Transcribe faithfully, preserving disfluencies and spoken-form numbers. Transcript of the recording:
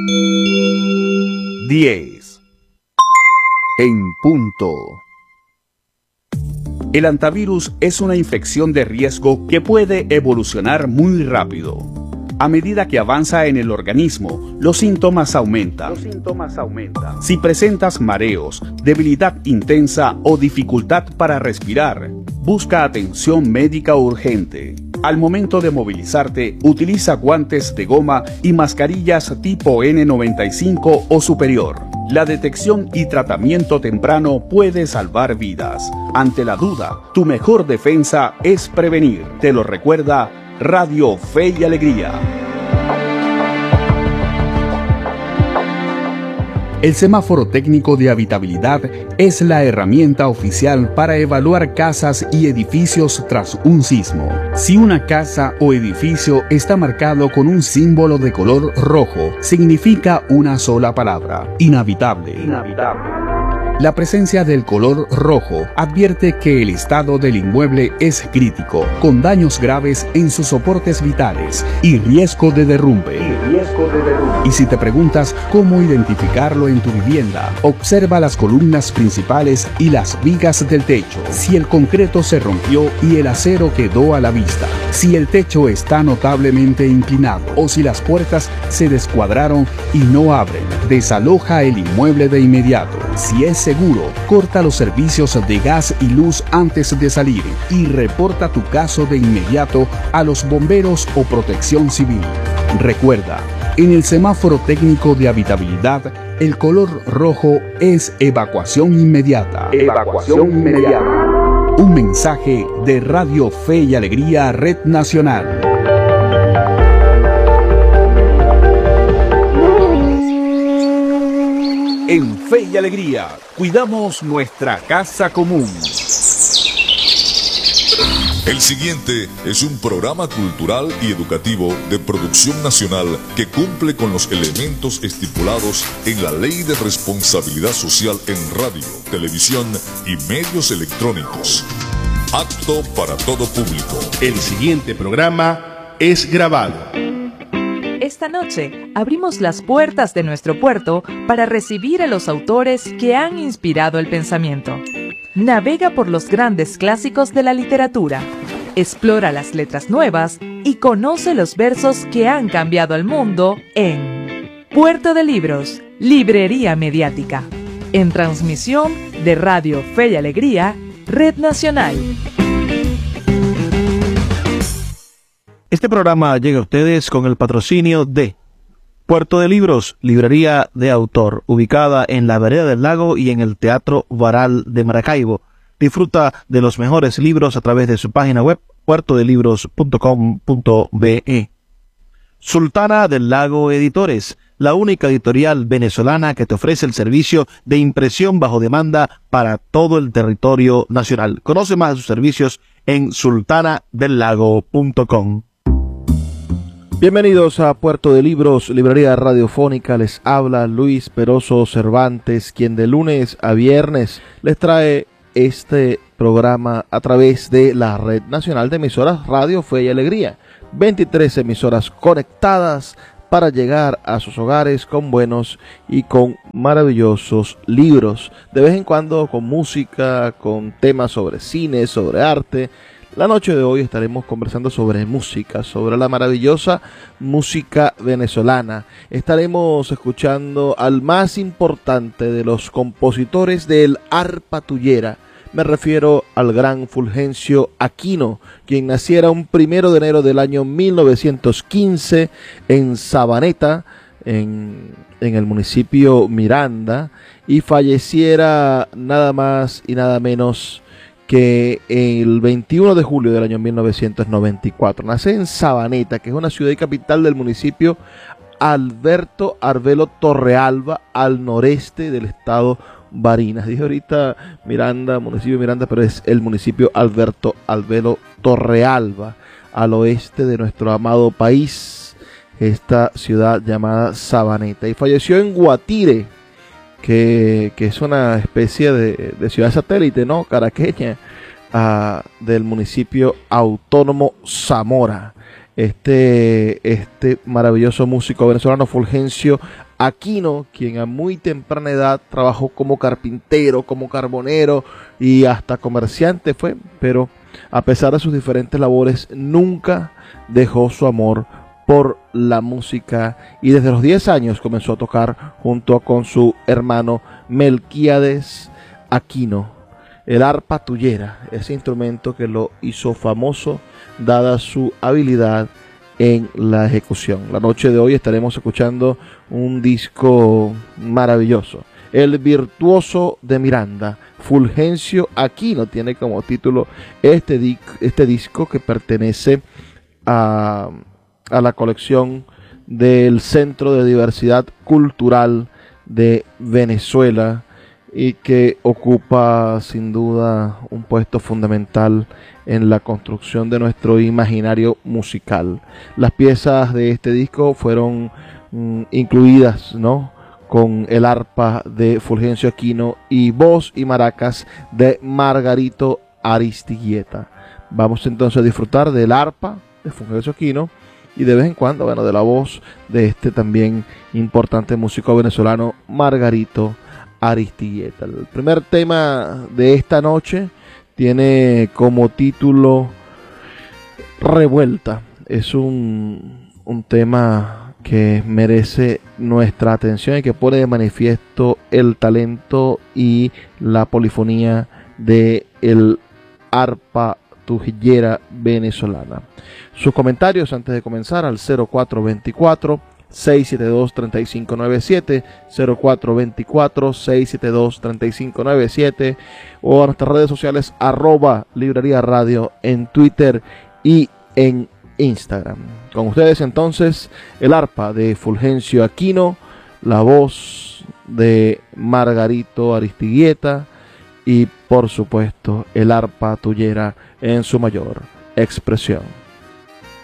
diez. En punto. El hantavirus es una infección de riesgo que puede evolucionar muy rápido. A medida que avanza en el organismo, los síntomas aumentan. Los síntomas aumentan. Si presentas mareos, debilidad intensa o dificultad para respirar, busca atención médica urgente. Al momento de movilizarte, utiliza guantes de goma y mascarillas tipo N noventa y cinco o superior. La detección y tratamiento temprano puede salvar vidas. Ante la duda, tu mejor defensa es prevenir. Te lo recuerda Radio Fe y Alegría. El semáforo técnico de habitabilidad es la herramienta oficial para evaluar casas y edificios tras un sismo. Si una casa o edificio está marcado con un símbolo de color rojo, significa una sola palabra: inhabitable. Inhabitable. La presencia del color rojo advierte que el estado del inmueble es crítico, con daños graves en sus soportes vitales y riesgo de derrumbe. Y, riesgo de derrumbe. Y si te preguntas cómo identificarlo en tu vivienda, observa las columnas principales y las vigas del techo. Si el concreto se rompió y el acero quedó a la vista, si el techo está notablemente inclinado o si las puertas se descuadraron y no abren, desaloja el inmueble de inmediato. Si es seguro, corta los servicios de gas y luz antes de salir y reporta tu caso de inmediato a los bomberos o protección civil. Recuerda, en el semáforo técnico de habitabilidad, el color rojo es evacuación inmediata. Evacuación inmediata. Un mensaje de Radio Fe y Alegría, Red Nacional. En Fe y Alegría, cuidamos nuestra casa común. El siguiente es un programa cultural y educativo de producción nacional que cumple con los elementos estipulados en la Ley de Responsabilidad Social en radio, televisión y medios electrónicos. Apto para todo público. El siguiente programa es grabado. Esta noche abrimos las puertas de nuestro puerto para recibir a los autores que han inspirado el pensamiento. Navega por los grandes clásicos de la literatura, explora las letras nuevas y conoce los versos que han cambiado el mundo en Puerto de Libros, Librería Mediática, en transmisión de Radio Fe y Alegría, Red Nacional. Este programa llega a ustedes con el patrocinio de Puerto de Libros, librería de autor, ubicada en la Vereda del Lago y en el Teatro Varal de Maracaibo. Disfruta de los mejores libros a través de su página web, puerto de libros punto com punto be. Sultana del Lago Editores, la única editorial venezolana que te ofrece el servicio de impresión bajo demanda para todo el territorio nacional. Conoce más de sus servicios en sultana del lago punto com. Bienvenidos a Puerto de Libros, librería radiofónica. Les habla Luis Peroso Cervantes, quien de lunes a viernes les trae este programa a través de la Red Nacional de Emisoras Radio Fe y Alegría. veintitrés emisoras conectadas para llegar a sus hogares con buenos y con maravillosos libros. De vez en cuando con música, con temas sobre cine, sobre arte. La noche de hoy estaremos conversando sobre música, sobre la maravillosa música venezolana. Estaremos escuchando al más importante de los compositores del arpa tuyera. Me refiero al gran Fulgencio Aquino, quien naciera un primero de enero del año mil novecientos quince en Sabaneta, en, en el municipio Miranda, y falleciera nada más y nada menos que el veintiuno de julio del año mil novecientos noventa y cuatro. Nace en Sabaneta, que es una ciudad y capital del municipio Alberto Arbelo Torrealba, al noreste del estado Barinas. Dije ahorita Miranda, municipio Miranda, pero es el municipio Alberto Arbelo Torrealba, al oeste de nuestro amado país, esta ciudad llamada Sabaneta. Y falleció en Guatire, Que, que es una especie de, de ciudad satélite, ¿no? Caraqueña, uh, del municipio autónomo Zamora. Este, este maravilloso músico venezolano Fulgencio Aquino, quien a muy temprana edad trabajó como carpintero, como carbonero y hasta comerciante fue, pero a pesar de sus diferentes labores nunca dejó su amor por la música y desde los diez años comenzó a tocar junto con su hermano Melquíades Aquino el arpa tuyera, ese instrumento que lo hizo famoso dada su habilidad en la ejecución. La noche de hoy estaremos escuchando un disco maravilloso, El Virtuoso de Miranda. Fulgencio Aquino tiene como título este, di este disco que pertenece a, a la colección del Centro de Diversidad Cultural de Venezuela y que ocupa sin duda un puesto fundamental en la construcción de nuestro imaginario musical. Las piezas de este disco fueron mm, incluidas, ¿no?, con el arpa de Fulgencio Aquino y voz y maracas de Margarito Aristigueta. Vamos entonces a disfrutar del arpa de Fulgencio Aquino y de vez en cuando, bueno, de la voz de este también importante músico venezolano, Margarito Aristigueta. El primer tema de esta noche tiene como título Revuelta. Es un, un tema que merece nuestra atención y que pone de manifiesto el talento y la polifonía de el arpa tujillera venezolana. Sus comentarios antes de comenzar al cero cuatro veinticuatro, seiscientos setenta y dos, treinta y cinco noventa y siete, cero cuatro veinticuatro, seiscientos setenta y dos, treinta y cinco noventa y siete o a nuestras redes sociales arroba Librería Radio en Twitter y en Instagram. Con ustedes entonces el arpa de Fulgencio Aquino, la voz de Margarito Aristigueta y por supuesto el arpa tuyera en su mayor expresión.